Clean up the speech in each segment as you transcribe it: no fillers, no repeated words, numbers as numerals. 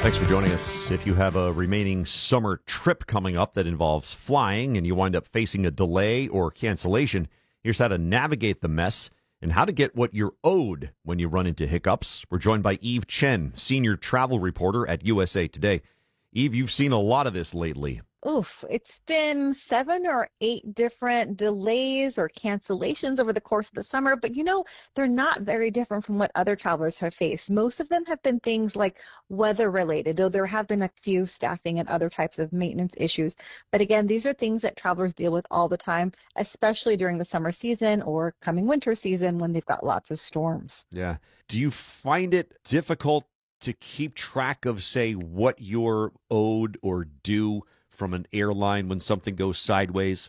Thanks for joining us. If you have a remaining summer trip coming up that involves flying and you wind up facing a delay or cancellation, here's how to navigate the mess and how to get what you're owed when you run into hiccups. We're joined by Eve Chen, senior travel reporter at USA Today. Eve, you've seen a lot of this lately. Oof, it's been 7 or 8 different delays or cancellations over the course of the summer, but they're not very different from what other travelers have faced. Most of them have been things like weather related, though there have been a few staffing and other types of maintenance issues. But again, these are things that travelers deal with all the time, especially during the summer season or coming winter season when they've got lots of storms. Yeah. Do you find it difficult to keep track of, say, what you're owed or due from an airline when something goes sideways?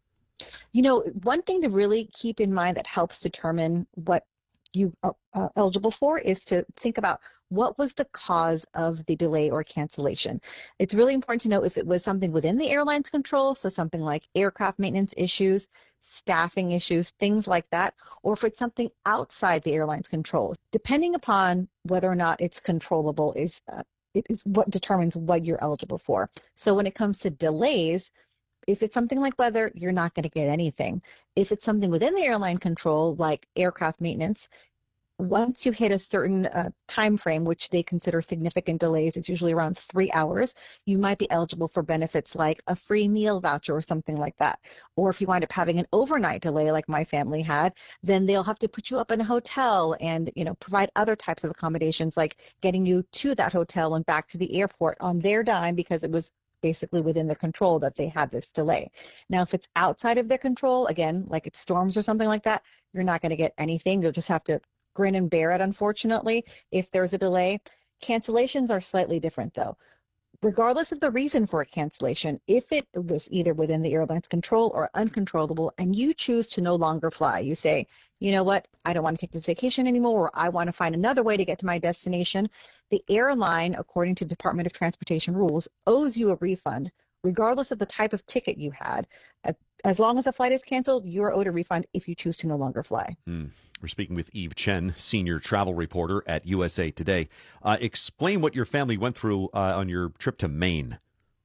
One thing to really keep in mind that helps determine what you are eligible for is to think about what was the cause of the delay or cancellation. It's really important to know if it was something within the airline's control, so something like aircraft maintenance issues, staffing issues, things like that, or if it's something outside the airline's control. Depending upon whether or not it's controllable it is what determines what you're eligible for. So when it comes to delays, if it's something like weather, you're not going to get anything. If it's something within the airline control, like aircraft maintenance, once you hit a certain time frame, which they consider significant delays, it's usually around 3 hours, you might be eligible for benefits like a free meal voucher or something like that. Or if you wind up having an overnight delay like my family had, then they'll have to put you up in a hotel and provide other types of accommodations like getting you to that hotel and back to the airport on their dime because it was basically within their control that they had this delay. Now, if it's outside of their control, again, like it's storms or something like that, you're not going to get anything. You'll just have to grin and bear it, unfortunately, if there's a delay. Cancellations are slightly different, though. Regardless of the reason for a cancellation, if it was either within the airline's control or uncontrollable, and you choose to no longer fly, you say, you know what, I don't want to take this vacation anymore, or I want to find another way to get to my destination, the airline, according to Department of Transportation rules, owes you a refund, regardless of the type of ticket you had. As long as a flight is canceled, you're owed a refund if you choose to no longer fly. We're speaking with Eve Chen, senior travel reporter at USA Today. Explain what your family went through on your trip to Maine.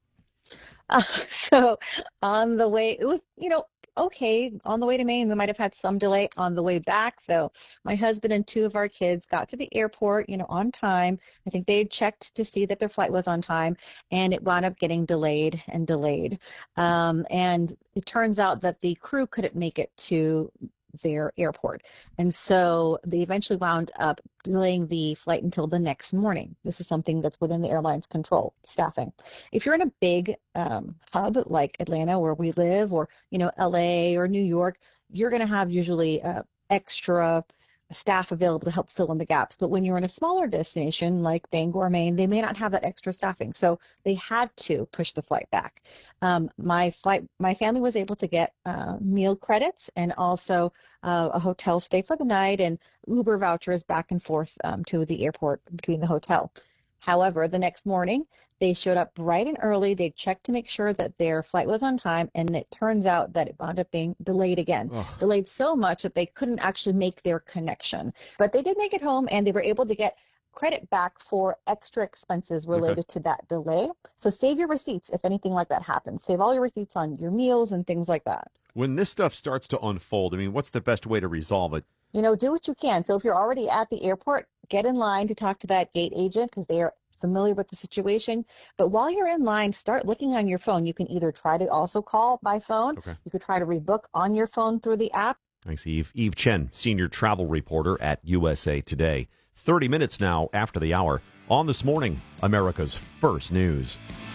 So on the way, it was, okay. On the way to Maine, we might have had some delay. On the way back, though, my husband and 2 of our kids got to the airport, on time. I think they had checked to see that their flight was on time, and it wound up getting delayed and delayed. And it turns out that the crew couldn't make it to their airport. And so they eventually wound up delaying the flight until the next morning. This is something that's within the airline's control, staffing. If you're in a big hub like Atlanta where we live, or, LA or New York, you're going to have usually extra staff available to help fill in the gaps. But when you're in a smaller destination like Bangor, Maine, they may not have that extra staffing. So they had to push the flight back. My family was able to get meal credits and also a hotel stay for the night and Uber vouchers back and forth to the airport between the hotel. However, the next morning, they showed up bright and early. They checked to make sure that their flight was on time, and it turns out that it wound up being delayed again. Ugh. Delayed so much that they couldn't actually make their connection. But they did make it home, and they were able to get credit back for extra expenses related to that delay. So save your receipts if anything like that happens. Save all your receipts on your meals and things like that. When this stuff starts to unfold, what's the best way to resolve it? Do what you can. So if you're already at the airport, get in line to talk to that gate agent because they are familiar with the situation. But while you're in line, start looking on your phone. You can either try to also call by phone. Okay. You could try to rebook on your phone through the app. Thanks, Eve. Eve Chen, senior travel reporter at USA Today. 30 minutes now after the hour on This Morning, America's First News.